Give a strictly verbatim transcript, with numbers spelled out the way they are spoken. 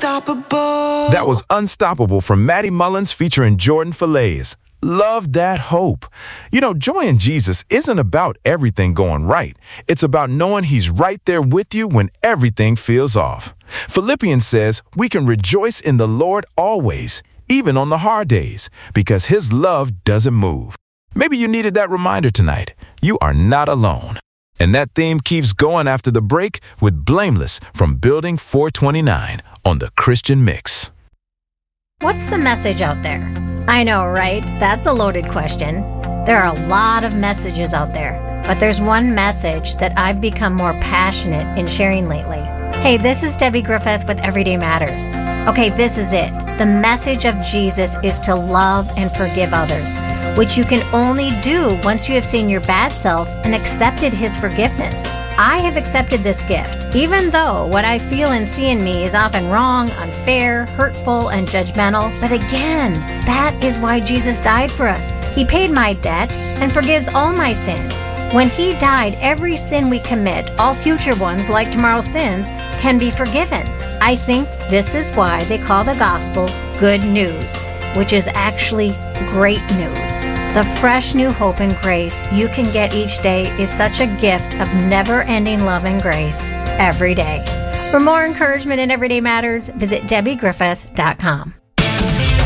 Unstoppable. That was Unstoppable from Maddie Mullins featuring Jordan Falaise. Love that hope. You know, joy in Jesus isn't about everything going right. It's about knowing He's right there with you when everything feels off. Philippians says we can rejoice in the Lord always, even on the hard days, because His love doesn't move. Maybe you needed that reminder tonight. You are not alone. And that theme keeps going after the break with Blameless from Building four twenty-nine on the Christian Mix. What's the message out there? I know, right? That's a loaded question. There are a lot of messages out there, but there's one message that I've become more passionate in sharing lately. Hey, this is Debbie Griffith with Everyday Matters. Okay, this is it. The message of Jesus is to love and forgive others, which you can only do once you have seen your bad self and accepted His forgiveness. I have accepted this gift, even though what I feel and see in me is often wrong, unfair, hurtful, and judgmental. But again, that is why Jesus died for us. He paid my debt and forgives all my sin. When He died, every sin we commit, all future ones like tomorrow's sins, can be forgiven. I think this is why they call the gospel good news, which is actually great news. The fresh new hope and grace you can get each day is such a gift of never-ending love and grace every day. For more encouragement in Everyday Matters, visit Debbie Griffith dot com.